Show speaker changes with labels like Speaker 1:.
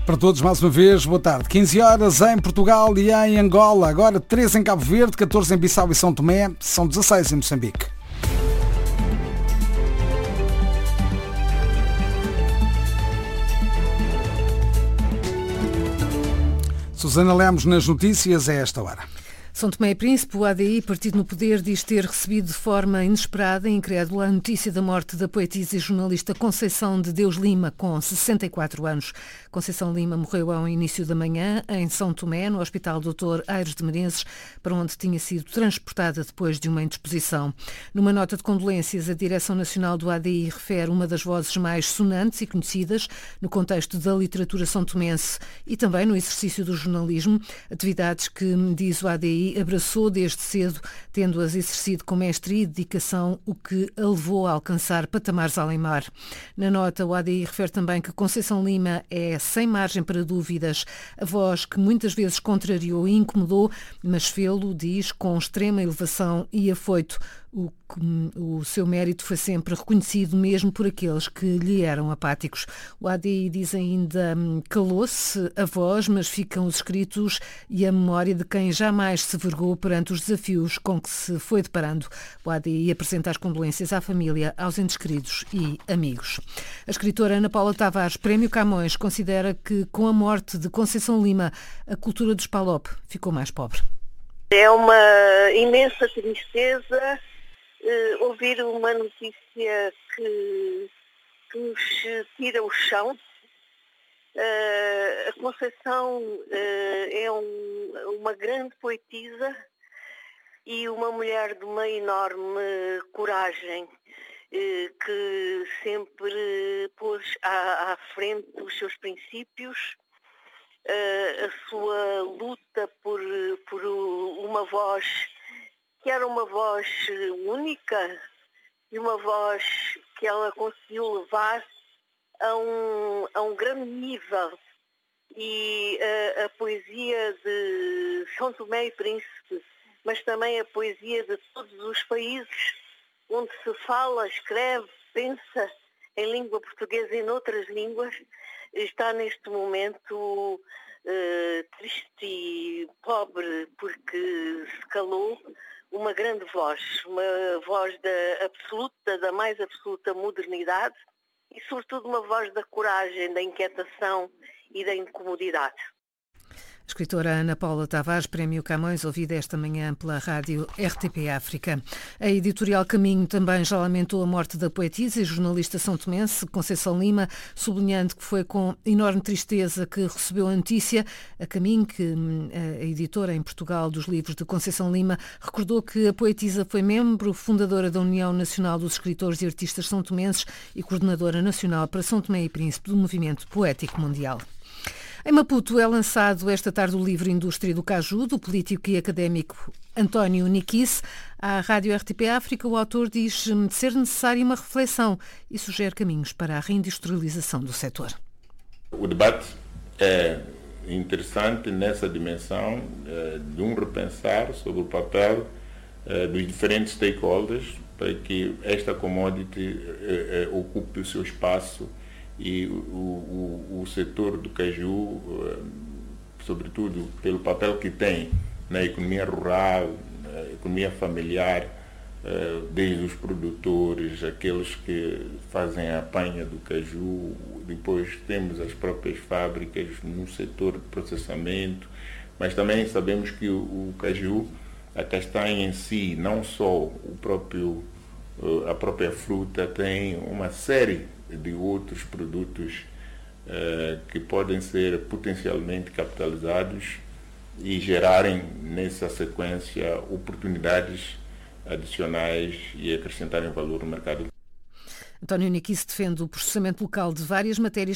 Speaker 1: Para todos, mais uma vez, boa tarde. 15 horas em Portugal e em Angola. Agora 13 em Cabo Verde, 14 em Bissau e São Tomé. São 16 em Moçambique. Susana Lemos nas notícias a esta hora.
Speaker 2: São Tomé e Príncipe, o ADI, partido no poder, diz ter recebido de forma inesperada e incrédula a notícia da morte da poetisa e jornalista Conceição de Deus Lima, com 64 anos. Conceição Lima morreu ao início da manhã em São Tomé, no Hospital Dr. Aires de Menezes, para onde tinha sido transportada depois de uma indisposição. Numa nota de condolências, a Direção Nacional do ADI refere uma das vozes mais sonantes e conhecidas no contexto da literatura são-tomense e também no exercício do jornalismo, atividades que, diz o ADI, abraçou desde cedo, tendo-as exercido com mestria e dedicação, o que a levou a alcançar patamares além mar. Na nota, o ADI refere também que Conceição Lima é, sem margem para dúvidas, a voz que muitas vezes contrariou e incomodou, mas fê-lo, diz, com extrema elevação e afoito. O seu mérito foi sempre reconhecido mesmo por aqueles que lhe eram apáticos. O ADI diz ainda: calou-se a voz, mas ficam os escritos e a memória de quem jamais se vergou perante os desafios com que se foi deparando. O ADI apresenta as condolências à família, aos entes queridos e amigos. A escritora Ana Paula Tavares, Prémio Camões, considera que com a morte de Conceição Lima, a cultura dos PALOP ficou mais pobre.
Speaker 3: É uma imensa tristeza ouvir uma notícia que nos tira o chão. A Conceição é uma grande poetisa e uma mulher de uma enorme coragem, que sempre pôs à frente os seus princípios, a sua luta por uma voz que era uma voz única e uma voz que ela conseguiu levar a um grande nível. E a poesia de São Tomé e Príncipe, mas também a poesia de todos os países onde se fala, escreve, pensa em língua portuguesa e noutras línguas, está neste momento triste e pobre, porque se calou uma grande voz, uma voz da mais absoluta modernidade e, sobretudo, uma voz da coragem, da inquietação e da incomodidade.
Speaker 2: A escritora Ana Paula Tavares, Prémio Camões, ouvida esta manhã pela rádio RTP África. A editorial Caminho também já lamentou a morte da poetisa e jornalista são-tomense Conceição Lima, sublinhando que foi com enorme tristeza que recebeu a notícia. A Caminho, que a editora em Portugal dos livros de Conceição Lima, recordou que a poetisa foi membro fundadora da União Nacional dos Escritores e Artistas São-Tomenses e coordenadora nacional para São Tomé e Príncipe do Movimento Poético Mundial. Em Maputo é lançado esta tarde o livro Indústria do Caju, do político e académico António Niquice. À rádio RTP África, o autor diz ser necessária uma reflexão e sugere caminhos para a reindustrialização do setor.
Speaker 4: O debate é interessante nessa dimensão de repensar sobre o papel dos diferentes stakeholders para que esta commodity ocupe o seu espaço e o setor do caju, sobretudo pelo papel que tem na economia rural, na economia familiar, desde os produtores, aqueles que fazem a apanha do caju, depois temos as próprias fábricas no setor de processamento, mas também sabemos que o caju, a castanha em si, não só a própria fruta, tem uma série de outros produtos que podem ser potencialmente capitalizados e gerarem nessa sequência oportunidades adicionais e acrescentarem valor no mercado.
Speaker 2: António Niquice defende o processamento local de várias matérias